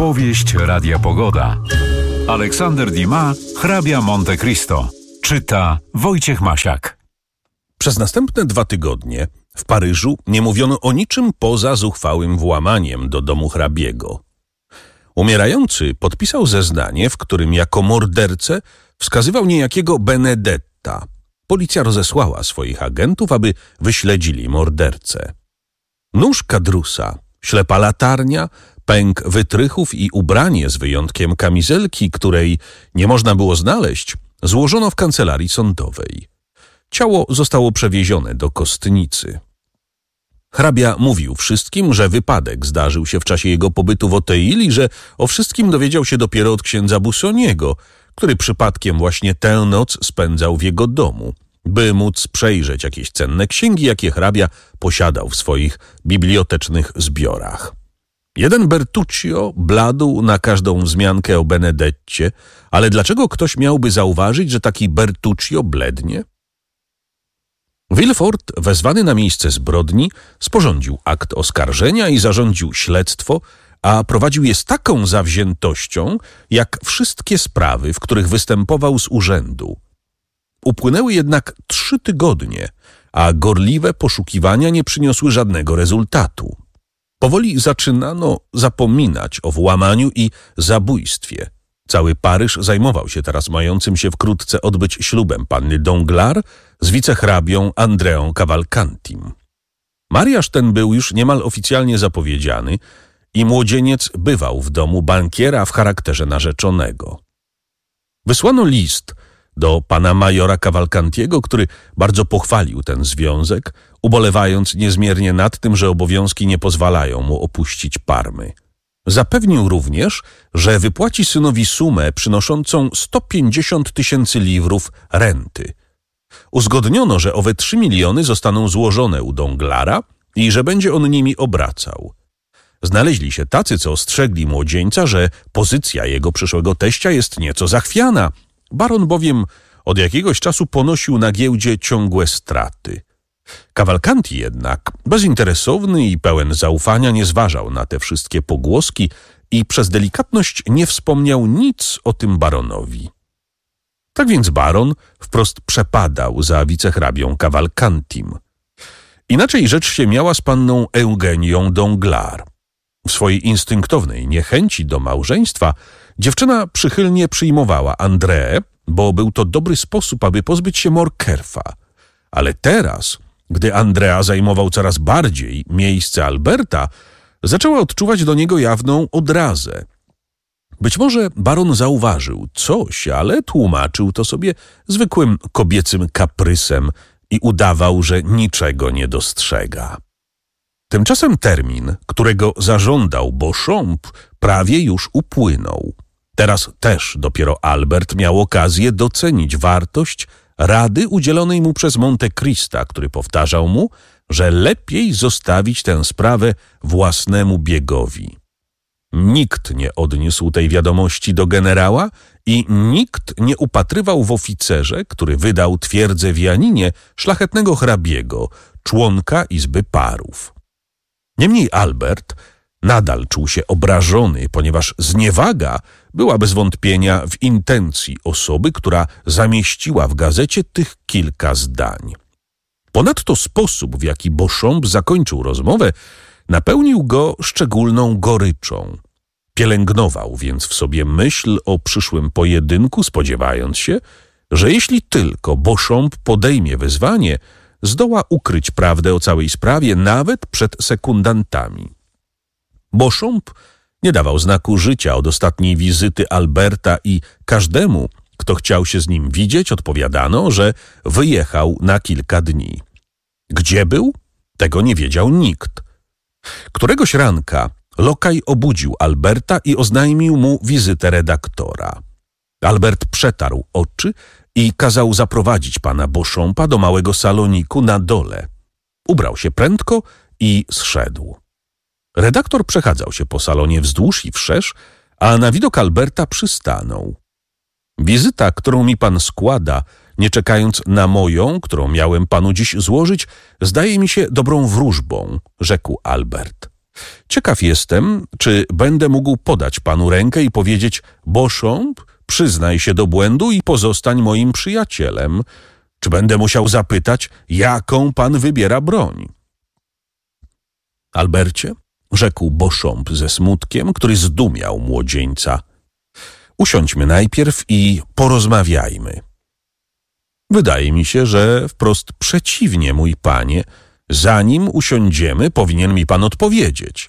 Powieść Radia Pogoda. Aleksander Dumas, hrabia Monte Cristo. Czyta Wojciech Masiak. Przez następne 2 tygodnie w Paryżu nie mówiono o niczym poza zuchwałym włamaniem do domu hrabiego. Umierający podpisał zeznanie, w którym jako mordercę wskazywał niejakiego Benedetta. Policja rozesłała swoich agentów, aby wyśledzili mordercę. Nóż kadrusa, ślepa latarnia, pęk wytrychów i ubranie z wyjątkiem kamizelki, której nie można było znaleźć, złożono w kancelarii sądowej. Ciało zostało przewiezione do kostnicy. Hrabia mówił wszystkim, że wypadek zdarzył się w czasie jego pobytu w Auteuil i że o wszystkim dowiedział się dopiero od księdza Bussoniego, który przypadkiem właśnie tę noc spędzał w jego domu, by móc przejrzeć jakieś cenne księgi, jakie hrabia posiadał w swoich bibliotecznych zbiorach. Jeden Bertuccio bladł na każdą wzmiankę o Benedetcie, ale dlaczego ktoś miałby zauważyć, że taki Bertuccio blednie? Villefort, wezwany na miejsce zbrodni, sporządził akt oskarżenia i zarządził śledztwo, a prowadził je z taką zawziętością, jak wszystkie sprawy, w których występował z urzędu. Upłynęły jednak 3 tygodnie, a gorliwe poszukiwania nie przyniosły żadnego rezultatu. Powoli zaczynano zapominać o włamaniu i zabójstwie. Cały Paryż zajmował się teraz mającym się wkrótce odbyć ślubem panny Danglars z wicehrabią Andreą Cavalcantim. Mariaż ten był już niemal oficjalnie zapowiedziany i młodzieniec bywał w domu bankiera w charakterze narzeczonego. Wysłano list do pana majora Cavalcantiego, który bardzo pochwalił ten związek, ubolewając niezmiernie nad tym, że obowiązki nie pozwalają mu opuścić Parmy. Zapewnił również, że wypłaci synowi sumę przynoszącą 150 000 liwrów renty. Uzgodniono, że owe 3 miliony zostaną złożone u Danglara i że będzie on nimi obracał. Znaleźli się tacy, co ostrzegli młodzieńca, że pozycja jego przyszłego teścia jest nieco zachwiana. Baron bowiem od jakiegoś czasu ponosił na giełdzie ciągłe straty. Cavalcanti jednak, bezinteresowny i pełen zaufania, nie zważał na te wszystkie pogłoski i przez delikatność nie wspomniał nic o tym baronowi. Tak więc baron wprost przepadał za wicehrabią Cavalcantim. Inaczej rzecz się miała z panną Eugenią Danglars. W swojej instynktownej niechęci do małżeństwa dziewczyna przychylnie przyjmowała Andreę, bo był to dobry sposób, aby pozbyć się Morkerfa. Ale teraz, gdy Andrea zajmował coraz bardziej miejsce Alberta, zaczęła odczuwać do niego jawną odrazę. Być może baron zauważył coś, ale tłumaczył to sobie zwykłym kobiecym kaprysem i udawał, że niczego nie dostrzega. Tymczasem termin, którego zażądał Beauchamp, prawie już upłynął. Teraz też dopiero Albert miał okazję docenić wartość rady udzielonej mu przez Monte Crista, który powtarzał mu, że lepiej zostawić tę sprawę własnemu biegowi. Nikt nie odniósł tej wiadomości do generała i nikt nie upatrywał w oficerze, który wydał twierdzę w Janinie, szlachetnego hrabiego, członka Izby Parów. Niemniej Albert nadal czuł się obrażony, ponieważ zniewaga była bez wątpienia w intencji osoby, która zamieściła w gazecie tych kilka zdań. Ponadto sposób, w jaki Beauchamp zakończył rozmowę, napełnił go szczególną goryczą. Pielęgnował więc w sobie myśl o przyszłym pojedynku, spodziewając się, że jeśli tylko Beauchamp podejmie wyzwanie, zdoła ukryć prawdę o całej sprawie nawet przed sekundantami. Beauchamp nie dawał znaku życia od ostatniej wizyty Alberta i każdemu, kto chciał się z nim widzieć, odpowiadano, że wyjechał na kilka dni. Gdzie był? Tego nie wiedział nikt. Któregoś ranka lokaj obudził Alberta i oznajmił mu wizytę redaktora. Albert przetarł oczy i kazał zaprowadzić pana Beauchampa do małego saloniku na dole. Ubrał się prędko i zszedł. Redaktor przechadzał się po salonie wzdłuż i wszerz, a na widok Alberta przystanął. Wizyta, którą mi pan składa, nie czekając na moją, którą miałem panu dziś złożyć, zdaje mi się dobrą wróżbą, rzekł Albert. Ciekaw jestem, czy będę mógł podać panu rękę i powiedzieć: Beauchamp, przyznaj się do błędu i pozostań moim przyjacielem. Czy będę musiał zapytać, jaką pan wybiera broń? Albercie, rzekł Beauchamp ze smutkiem, który zdumiał młodzieńca, usiądźmy najpierw i porozmawiajmy. Wydaje mi się, że wprost przeciwnie, mój panie. Zanim usiądziemy, powinien mi pan odpowiedzieć.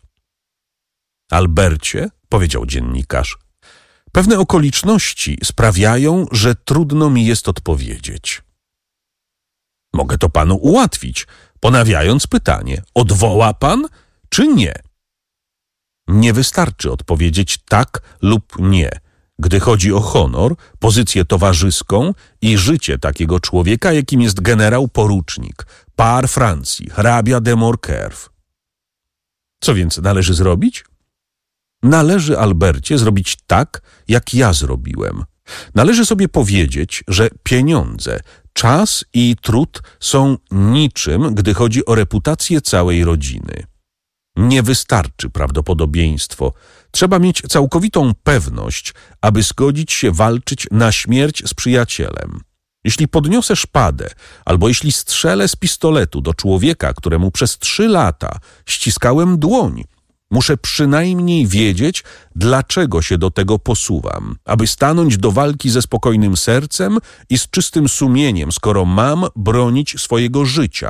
Albercie, powiedział dziennikarz, pewne okoliczności sprawiają, że trudno mi jest odpowiedzieć. Mogę to panu ułatwić, ponawiając pytanie: odwoła pan, czy nie? Nie wystarczy odpowiedzieć tak lub nie, gdy chodzi o honor, pozycję towarzyską i życie takiego człowieka, jakim jest generał porucznik, par Francji, hrabia de Morcerf. Co więc należy zrobić? Należy, Albercie, zrobić tak, jak ja zrobiłem. Należy sobie powiedzieć, że pieniądze, czas i trud są niczym, gdy chodzi o reputację całej rodziny. Nie wystarczy prawdopodobieństwo. Trzeba mieć całkowitą pewność, aby zgodzić się walczyć na śmierć z przyjacielem. Jeśli podniosę szpadę, albo jeśli strzelę z pistoletu do człowieka, któremu przez 3 lata ściskałem dłoń, muszę przynajmniej wiedzieć, dlaczego się do tego posuwam, aby stanąć do walki ze spokojnym sercem i z czystym sumieniem, skoro mam bronić swojego życia.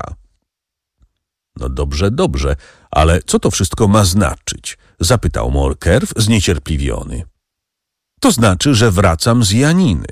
No dobrze, ale co to wszystko ma znaczyć? Zapytał Morcerf zniecierpliwiony. To znaczy, że wracam z Janiny.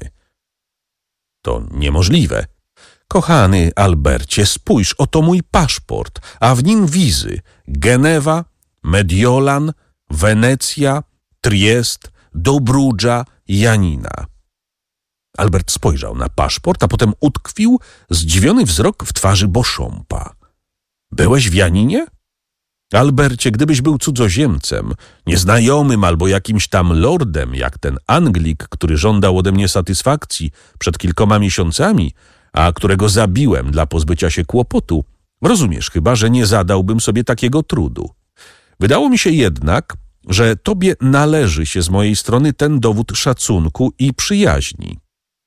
To niemożliwe. Kochany Albercie, spójrz, oto mój paszport, a w nim wizy: Genewa, Mediolan, Wenecja, Triest, Dobrudża, Janina. Albert spojrzał na paszport, a potem utkwił zdziwiony wzrok w twarzy Beauchampa. Byłeś w Janinie? Albercie, gdybyś był cudzoziemcem, nieznajomym albo jakimś tam lordem, jak ten Anglik, który żądał ode mnie satysfakcji przed kilkoma miesiącami, a którego zabiłem dla pozbycia się kłopotu, rozumiesz chyba, że nie zadałbym sobie takiego trudu. Wydało mi się jednak, że tobie należy się z mojej strony ten dowód szacunku i przyjaźni.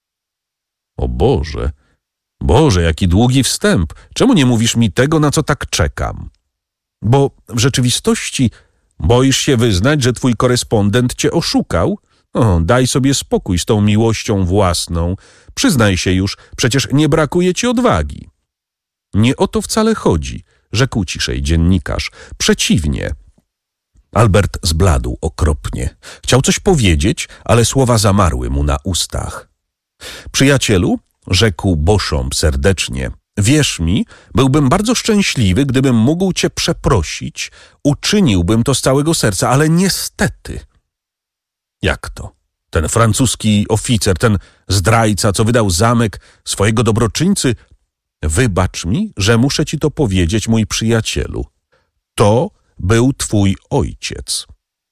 O Boże, jaki długi wstęp. Czemu nie mówisz mi tego, na co tak czekam? Bo w rzeczywistości boisz się wyznać, że twój korespondent cię oszukał? Daj sobie spokój z tą miłością własną. Przyznaj się już, przecież nie brakuje ci odwagi. Nie o to wcale chodzi, rzekł ciszej dziennikarz. Przeciwnie. Albert zbladł okropnie. Chciał coś powiedzieć, ale słowa zamarły mu na ustach. Przyjacielu, rzekł Beauchamp serdecznie, wierz mi, byłbym bardzo szczęśliwy, gdybym mógł cię przeprosić. Uczyniłbym to z całego serca, ale niestety. Jak to? Ten francuski oficer, ten zdrajca, co wydał zamek swojego dobroczyńcy? Wybacz mi, że muszę ci to powiedzieć, mój przyjacielu. To był twój ojciec.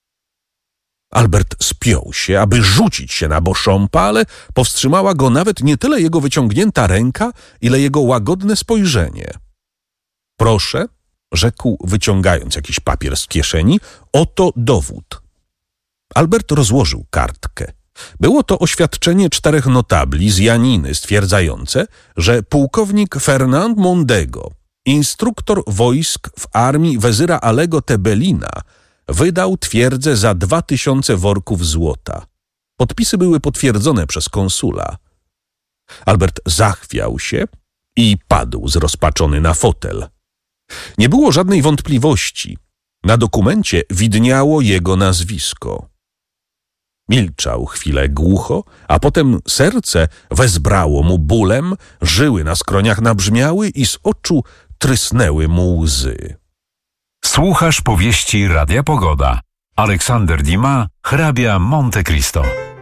Albert spiął się, aby rzucić się na Beauchampa, ale powstrzymała go nawet nie tyle jego wyciągnięta ręka, ile jego łagodne spojrzenie. Proszę, rzekł, wyciągając jakiś papier z kieszeni, oto dowód. Albert rozłożył kartkę. Było to oświadczenie 4 notabli z Janiny stwierdzające, że pułkownik Fernand Mondego, instruktor wojsk w armii wezyra Alego Tebelina, wydał twierdzę za 2000 worków złota. Podpisy były potwierdzone przez konsula. Albert zachwiał się i padł zrozpaczony na fotel. Nie było żadnej wątpliwości. Na dokumencie widniało jego nazwisko. Milczał chwilę głucho, a potem serce wezbrało mu bólem, żyły na skroniach nabrzmiały i z oczu trysnęły mu łzy. Słuchasz powieści Radia Pogoda. Aleksander Dumas, hrabia Monte Cristo.